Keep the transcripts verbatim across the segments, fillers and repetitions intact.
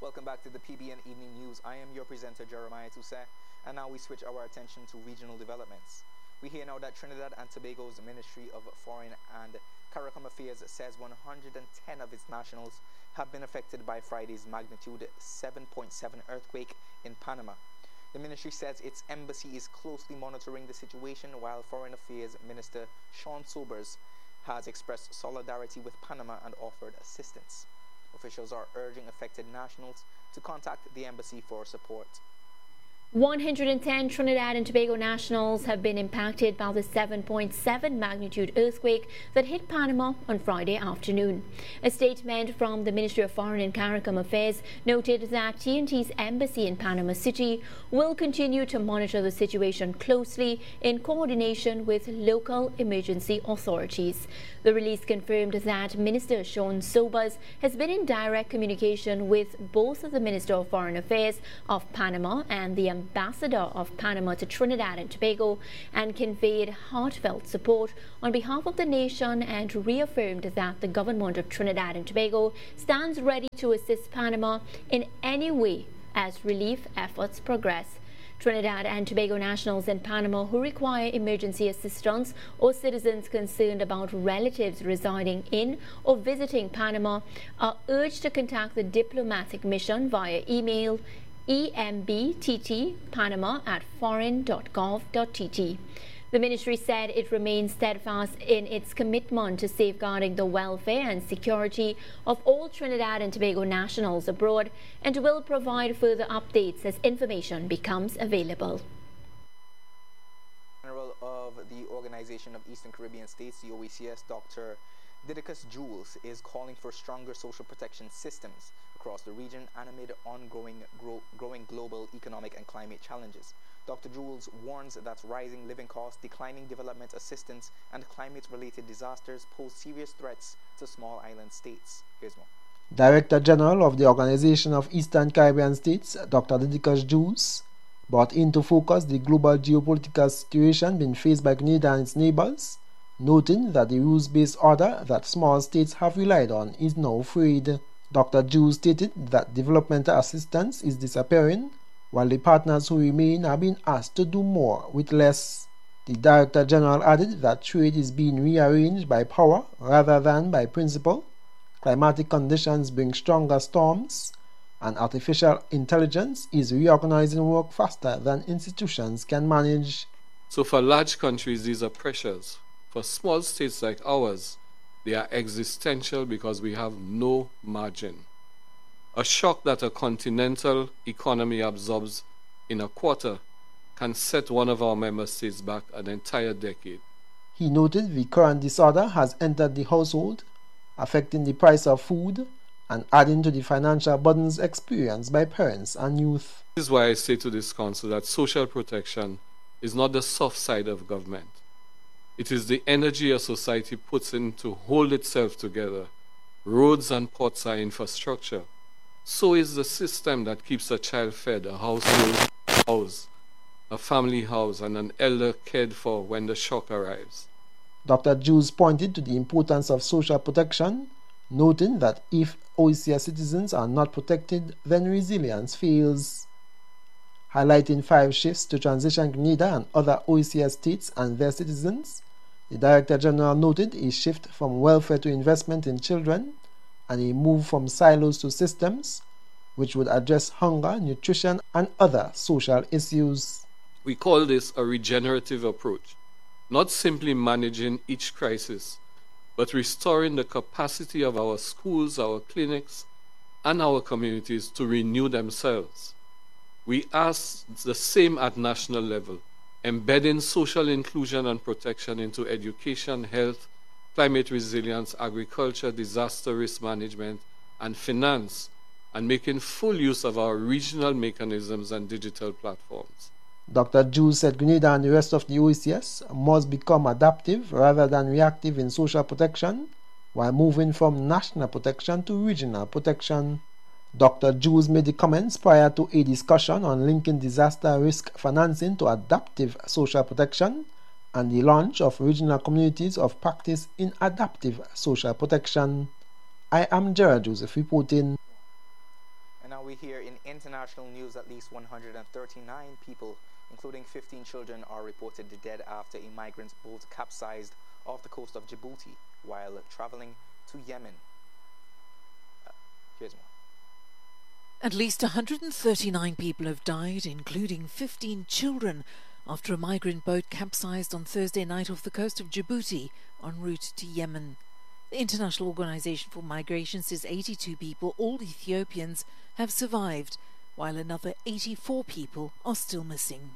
Welcome back to the P B N Evening News. I am your presenter, Jeremiah Toussaint, and now we switch our attention to regional developments. We hear now that Trinidad and Tobago's Ministry of Foreign and CARICOM Affairs says one hundred ten of its nationals have been affected by Friday's magnitude seven point seven earthquake in Panama. The ministry says its embassy is closely monitoring the situation, while Foreign Affairs Minister Sean Sobers has expressed solidarity with Panama and offered assistance. Officials are urging affected nationals to contact the embassy for support. one hundred ten Trinidad and Tobago nationals have been impacted by the seven point seven magnitude earthquake that hit Panama on Friday afternoon. A statement from the Ministry of Foreign and CARICOM Affairs noted that T and T's embassy in Panama City will continue to monitor the situation closely in coordination with local emergency authorities. The release confirmed that Minister Sean Sobers has been in direct communication with both the Minister of Foreign Affairs of Panama and the Ambassador of Panama to Trinidad and Tobago, and conveyed heartfelt support on behalf of the nation, and reaffirmed that the government of Trinidad and Tobago stands ready to assist Panama in any way as relief efforts progress. Trinidad and Tobago nationals in Panama who require emergency assistance, or citizens concerned about relatives residing in or visiting Panama, are urged to contact the diplomatic mission via email embttpanama at foreign dot gov dot t t. The ministry said it remains steadfast in its commitment to safeguarding the welfare and security of all Trinidad and Tobago nationals abroad, and will provide further updates as information becomes available. General of the Organization of Eastern Caribbean States, the O E C S, Doctor Didacus Jules, is calling for stronger social protection systems across the region and amid ongoing grow, growing global economic and climate challenges. Doctor Jules warns that rising living costs, declining development assistance, and climate-related disasters pose serious threats to small island states. Here's more. Director General of the Organization of Eastern Caribbean States, Doctor Didacus Jules, brought into focus the global geopolitical situation being faced by Grenada and its neighbors, noting that the rules-based order that small states have relied on is now frayed. Doctor Jules stated that developmental assistance is disappearing, while the partners who remain are being asked to do more with less. The Director General added that trade is being rearranged by power rather than by principle, climatic conditions bring stronger storms, and artificial intelligence is reorganizing work faster than institutions can manage. So for large countries, these are pressures. For small states like ours, they are existential because we have no margin. A shock that a continental economy absorbs in a quarter can set one of our member states back an entire decade. He noted the current disorder has entered the household, affecting the price of food and adding to the financial burdens experienced by parents and youth. This is why I say to this council that social protection is not the soft side of government. It is the energy a society puts in to hold itself together. Roads and ports are infrastructure. So is the system that keeps a child fed, a household house, a family house, and an elder cared for when the shock arrives. Doctor Jules pointed to the importance of social protection, noting that if O E C S citizens are not protected, then resilience fails. Highlighting five shifts to transition Grenada and other O E C S states and their citizens, the Director General noted a shift from welfare to investment in children, and a move from silos to systems, which would address hunger, nutrition, and other social issues. We call this a regenerative approach, not simply managing each crisis, but restoring the capacity of our schools, our clinics, and our communities to renew themselves. We ask the same at national level, embedding social inclusion and protection into education, health, climate resilience, agriculture, disaster risk management, and finance, and making full use of our regional mechanisms and digital platforms. Doctor Jules said Grenada and the rest of the O E C S must become adaptive rather than reactive in social protection, while moving from national protection to regional protection. Doctor Jules made the comments prior to a discussion on linking disaster risk financing to adaptive social protection and the launch of regional communities of practice in adaptive social protection. I am Gerard Joseph reporting. And now we hear in international news at least one hundred thirty-nine people, including fifteen children, are reported dead after a migrant boat capsized off the coast of Djibouti while traveling to Yemen. Uh, here's more. At least one hundred thirty-nine people have died, including fifteen children, after a migrant boat capsized on Thursday night off the coast of Djibouti en route to Yemen. The International Organization for Migration says eighty-two people, all Ethiopians, have survived, while another eighty-four people are still missing.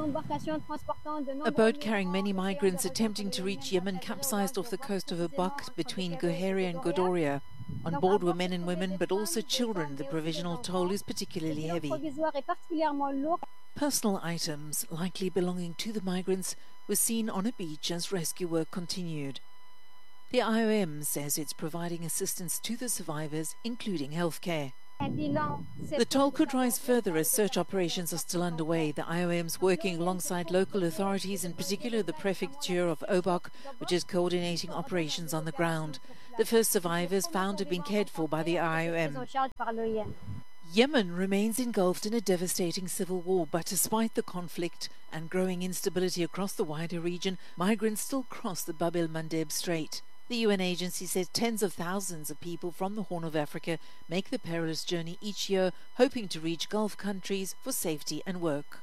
A boat carrying many migrants attempting to reach Yemen capsized off the coast of Abak between Guheria and Godoria. On board were men and women, but also children. The provisional toll is particularly heavy. Personal items, likely belonging to the migrants, were seen on a beach as rescue work continued. The I O M says it's providing assistance to the survivors, including healthcare. The toll could rise further as search operations are still underway. The I O M is working alongside local authorities, in particular the Prefecture of Obok, which is coordinating operations on the ground. The first survivors found have been cared for by the I O M. Yemen remains engulfed in a devastating civil war, but despite the conflict and growing instability across the wider region, migrants still cross the Bab el-Mandeb Strait. The U N agency says tens of thousands of people from the Horn of Africa make the perilous journey each year, hoping to reach Gulf countries for safety and work.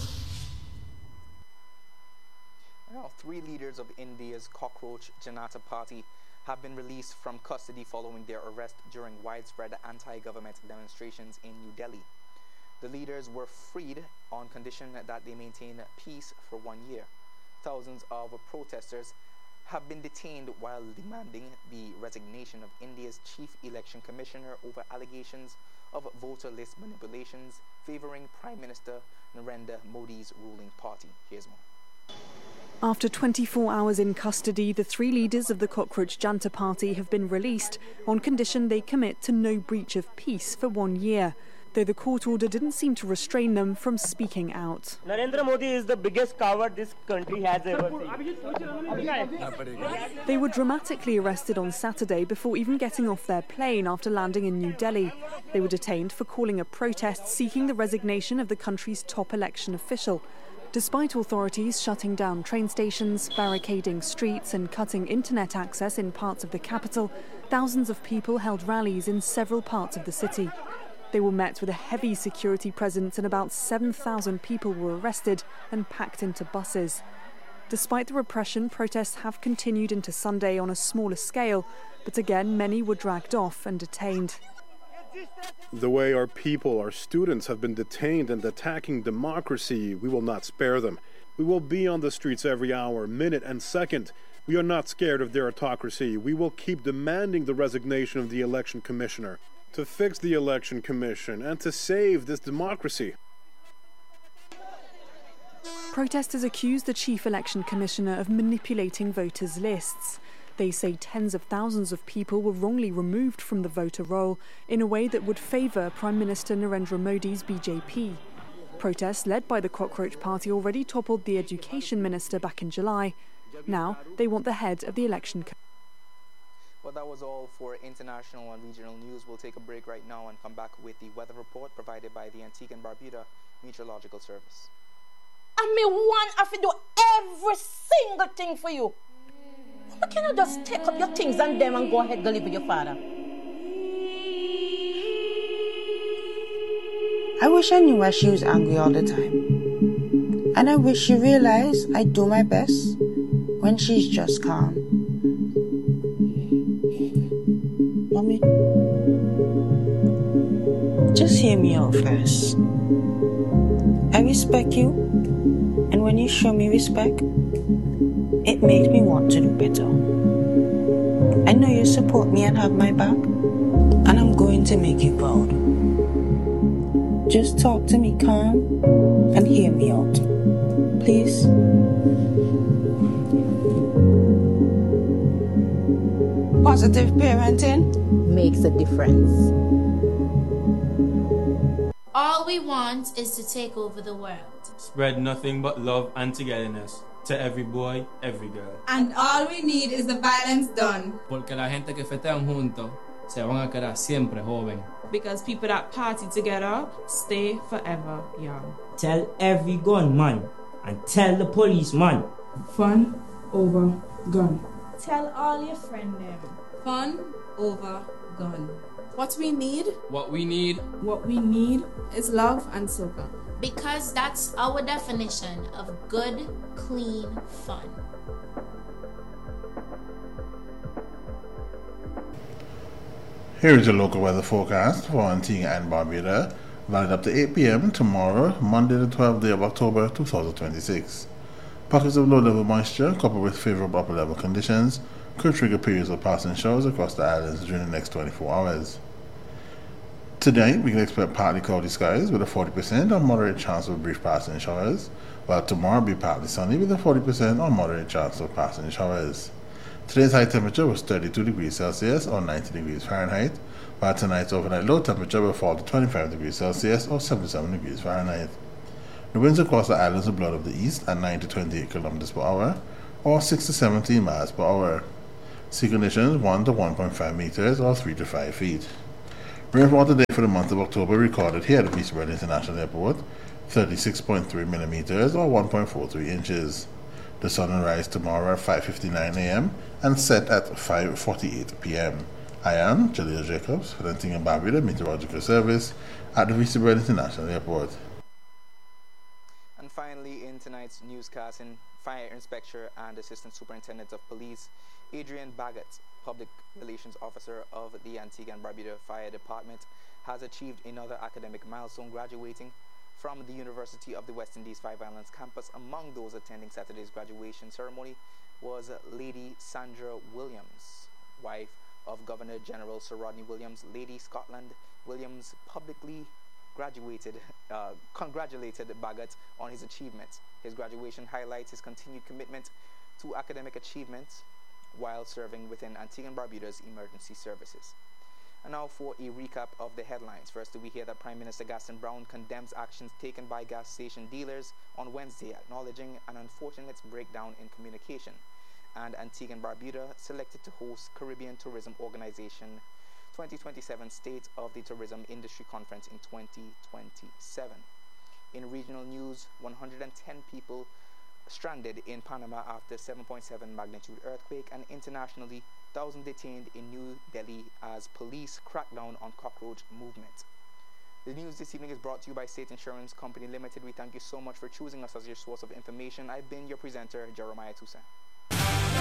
Now, three leaders of India's Cockroach Janata Party have been released from custody following their arrest during widespread anti-government demonstrations in New Delhi. The leaders were freed on condition that they maintain peace for one year. Thousands of protesters have been detained while demanding the resignation of India's chief election commissioner over allegations of voter list manipulations favoring Prime Minister Narendra Modi's ruling party. Here's more. After twenty-four hours in custody, the three leaders of the Cockroach Janata Party have been released on condition they commit to no breach of peace for one year, though the court order didn't seem to restrain them from speaking out. Narendra Modi is the biggest coward this country has ever seen. They were dramatically arrested on Saturday before even getting off their plane after landing in New Delhi. They were detained for calling a protest seeking the resignation of the country's top election official. Despite authorities shutting down train stations, barricading streets and cutting internet access in parts of the capital, thousands of people held rallies in several parts of the city. They were met with a heavy security presence and about seven thousand people were arrested and packed into buses. Despite the repression, protests have continued into Sunday on a smaller scale, but again many were dragged off and detained. The way our people, our students, have been detained and attacking democracy, we will not spare them. We will be on the streets every hour, minute and second. We are not scared of their autocracy. We will keep demanding the resignation of the election commissioner, to fix the election commission and to save this democracy. Protesters accuse the chief election commissioner of manipulating voters' lists. They say tens of thousands of people were wrongly removed from the voter roll in a way that would favour Prime Minister Narendra Modi's B J P. Protests led by the Cockroach Party already toppled the education minister back in July. Now they want the head of the election commission. Well, that was all for international and regional news. We'll take a break right now and come back with the weather report provided by the Antigua and Barbuda Meteorological Service. And me want have to do every single thing for you. Why can't you just take up your things and them and go ahead and live with your father? I wish I knew why she was angry all the time. And I wish she realized I do my best when she's just calm. Mommy, just hear me out first. I respect you, and when you show me respect, it makes me want to do better. I know you support me and have my back, and I'm going to make you proud. Just talk to me calm and hear me out, please. Positive parenting makes a difference. All we want is to take over the world. Spread nothing but love and togetherness to every boy, every girl. And all we need is the violence done. Porque la gente que festean juntos se van a quedar siempre joven. Because people that party together stay forever young. Tell every gunman and tell the policeman. Fun over gun. Tell all your friends them. Fun over gun. What we need, What we need, what we need is love and soca. Because that's our definition of good, clean fun. Here is your local weather forecast for Antigua and Barbuda, valid up to eight p m tomorrow, Monday the twelfth day of October two thousand twenty-six. Pockets of low-level moisture coupled with favorable upper-level conditions could trigger periods of passing showers across the islands during the next twenty-four hours. Today, we can expect partly cloudy skies with a forty percent or moderate chance of brief passing showers, while tomorrow will be partly sunny with a forty percent or moderate chance of passing showers. Today's high temperature was thirty-two degrees Celsius or ninety degrees Fahrenheit, while tonight's overnight low temperature will fall to twenty-five degrees Celsius or seventy-seven degrees Fahrenheit. The winds across the islands will blow out of the east at nine to twenty-eight kilometers per hour or six to seventeen miles per hour. Sea conditions one to one point five meters or three to five feet. Rainfall today for the month of October recorded here at Vista Baron International Airport, thirty-six point three millimeters or one point four three inches. The sun will rise tomorrow at five fifty-nine a m and set at five forty-eight p m I am Jaleel Jacobs for the Antigua and Barbuda Meteorological Service at the Vista Baron International Airport. And finally, in tonight's newscasting, Fire Inspector and Assistant Superintendent of Police Adrian Baggett, Public Relations Officer of the Antigua and Barbuda Fire Department, has achieved another academic milestone, graduating from the University of the West Indies Five Islands campus. Among those attending Saturday's graduation ceremony was Lady Sandra Williams, wife of Governor General Sir Rodney Williams. Lady Scotland Williams publicly graduated, uh, congratulated Baggett on his achievements. His graduation highlights his continued commitment to academic achievement while serving within Antigua and Barbuda's emergency services. And now for a recap of the headlines. First, we hear that Prime Minister Gaston Brown condemns actions taken by gas station dealers on Wednesday, acknowledging an unfortunate breakdown in communication. And Antigua and Barbuda selected to host Caribbean Tourism Organization twenty twenty-seven State of the Tourism Industry Conference in twenty twenty-seven. In regional news, one hundred ten people stranded in Panama after seven point seven magnitude earthquake, and internationally, thousands detained in New Delhi as police crack down on cockroach movement. The news this evening is brought to you by State Insurance Company Limited. We thank you so much for choosing us as your source of information. I've been your presenter, Jeremiah Toussaint.